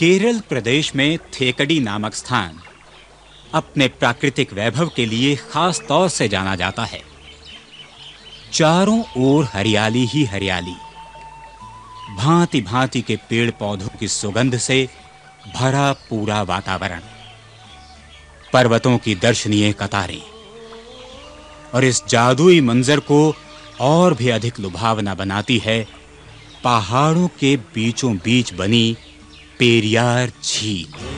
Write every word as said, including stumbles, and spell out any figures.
केरल प्रदेश में थेकडी नामक स्थान अपने प्राकृतिक वैभव के लिए खास तौर से जाना जाता है। चारों ओर हरियाली ही हरियाली, भांति-भांति के पेड़-पौधों की सुगंध से भरा पूरा वातावरण, पर्वतों की दर्शनीय कतारें, और इस जादुई मंजर को और भी अधिक लुभावना बनाती है पहाड़ों के बीचों बीच बनी पेरियार झील।